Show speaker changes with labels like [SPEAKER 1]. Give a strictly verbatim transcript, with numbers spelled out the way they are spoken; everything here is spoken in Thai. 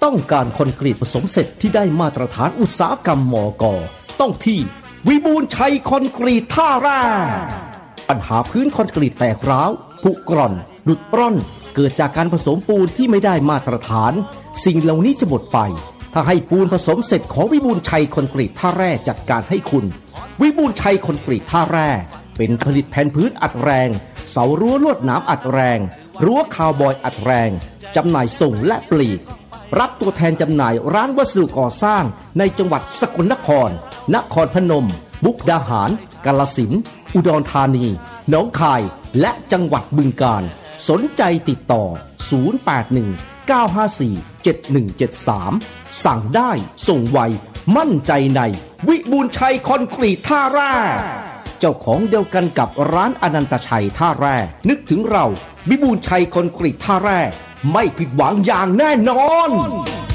[SPEAKER 1] ต้องการคอนกรีตผสมเสร็จที่ได้มาตรฐานอุตสาหกรรมมก.ต้องที่วิบูลย์ชัยคอนกรีตท่าแร่ปัญหาพื้นคอนกรีตแตกร้าวผุกร่อนหลุดร่อนเกิดจากการผสมปูนที่ไม่ได้มาตรฐานสิ่งเหล่านี้จะหมดไปถ้าให้ปูนผสมเสร็จของวิบูลย์ชัยคอนกรีตท่าแร่จัดการให้คุณวิบูลย์ชัยคอนกรีตท่าแร่เป็นผลิตแผ่นพื้นอัดแรงเสารั้วลวดหนามอัดแรงรั้วคาวบอยอัดแรงจำหน่ายส่งและปลีกรับตัวแทนจำหน่ายร้านวัสดุก่อสร้างในจังหวัดสกลนครนครพนมมุกดาหารกาฬสินธุ์อุดรธานีหนองคายและจังหวัดบึงกาฬสนใจติดต่อศูนย์ แปด หนึ่ง เก้า ห้า สี่ เจ็ด หนึ่ง เจ็ด สามสั่งได้ส่งไวมั่นใจในวิบูลย์ชัยคอนกรีตท่าแร่เจ้าของเดียวกันกับร้านอนันตชัยท่าแร่นึกถึงเราวิบูลย์ชัยคอนกรีตท่าแร่ไม่ผิดหวังอย่างแน่นอน